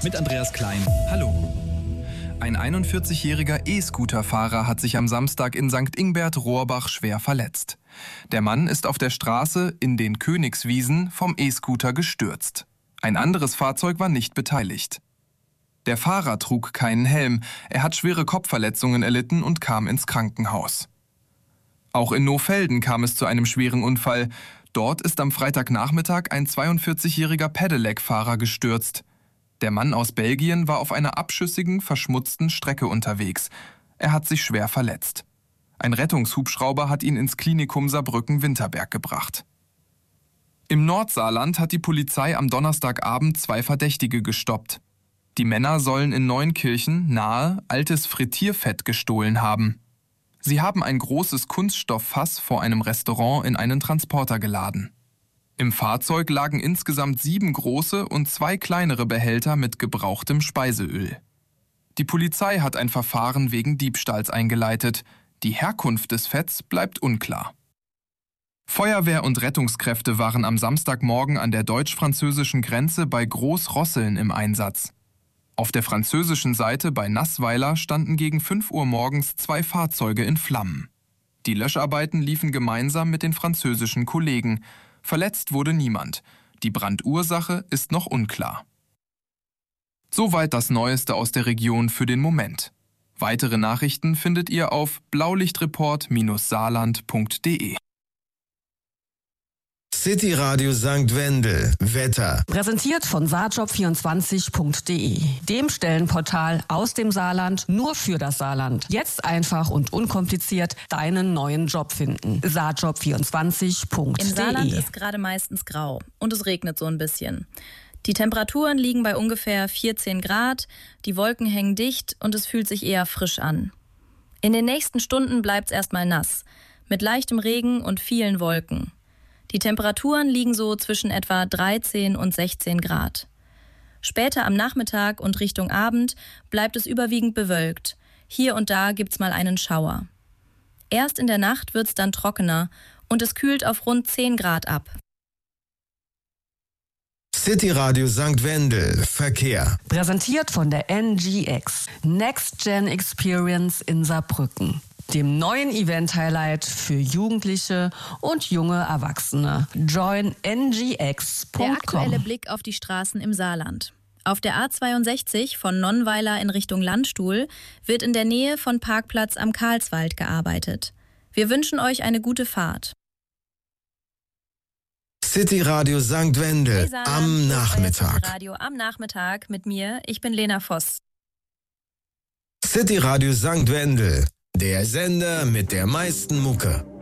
mit Andreas Klein. Hallo. Ein 41-jähriger E-Scooter-Fahrer hat sich am Samstag in St. Ingbert-Rohrbach schwer verletzt. Der Mann ist auf der Straße in den Königswiesen vom E-Scooter gestürzt. Ein anderes Fahrzeug war nicht beteiligt. Der Fahrer trug keinen Helm, er hat schwere Kopfverletzungen erlitten und kam ins Krankenhaus. Auch in Nohfelden kam es zu einem schweren Unfall. Dort ist am Freitagnachmittag ein 42-jähriger Pedelec-Fahrer gestürzt. Der Mann aus Belgien war auf einer abschüssigen, verschmutzten Strecke unterwegs. Er hat sich schwer verletzt. Ein Rettungshubschrauber hat ihn ins Klinikum Saarbrücken-Winterberg gebracht. Im Nordsaarland hat die Polizei am Donnerstagabend 2 Verdächtige gestoppt. Die Männer sollen in Neunkirchen nahe altes Frittierfett gestohlen haben. Sie haben ein großes Kunststofffass vor einem Restaurant in einen Transporter geladen. Im Fahrzeug lagen insgesamt 7 große und 2 kleinere Behälter mit gebrauchtem Speiseöl. Die Polizei hat ein Verfahren wegen Diebstahls eingeleitet. Die Herkunft des Fetts bleibt unklar. Feuerwehr und Rettungskräfte waren am Samstagmorgen an der deutsch-französischen Grenze bei Großrosseln im Einsatz. Auf der französischen Seite bei Nassweiler standen gegen 5 Uhr morgens 2 Fahrzeuge in Flammen. Die Löscharbeiten liefen gemeinsam mit den französischen Kollegen. Verletzt wurde niemand. Die Brandursache ist noch unklar. Soweit das Neueste aus der Region für den Moment. Weitere Nachrichten findet ihr auf blaulichtreport-saarland.de. City Radio St. Wendel. Wetter. Präsentiert von saarjob24.de, dem Stellenportal aus dem Saarland nur für das Saarland. Jetzt einfach und unkompliziert deinen neuen Job finden. saarjob24.de. Im Saarland ist gerade meistens grau und es regnet so ein bisschen. Die Temperaturen liegen bei ungefähr 14 Grad, die Wolken hängen dicht und es fühlt sich eher frisch an. In den nächsten Stunden bleibt es erstmal nass, mit leichtem Regen und vielen Wolken. Die Temperaturen liegen so zwischen etwa 13 und 16 Grad. Später am Nachmittag und Richtung Abend bleibt es überwiegend bewölkt. Hier und da gibt's mal einen Schauer. Erst in der Nacht wird's dann trockener und es kühlt auf rund 10 Grad ab. City Radio St. Wendel. Verkehr. Präsentiert von der NGX, Next Gen Experience in Saarbrücken, dem neuen Event-Highlight für Jugendliche und junge Erwachsene. Join ngx.com. Der aktuelle Blick auf die Straßen im Saarland. Auf der A62 von Nonnweiler in Richtung Landstuhl wird in der Nähe von Parkplatz am Karlswald gearbeitet. Wir wünschen euch eine gute Fahrt. City Radio St. Wendel am Nachmittag. Radio am Nachmittag mit mir, ich bin Lena Voss. City Radio St. Wendel. Der Sender mit der meisten Mucke.